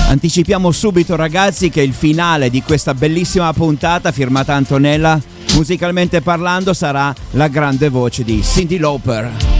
Anticipiamo subito, ragazzi, che il finale di questa bellissima puntata firmata Antonella, musicalmente parlando, sarà la grande voce di Cyndi Lauper.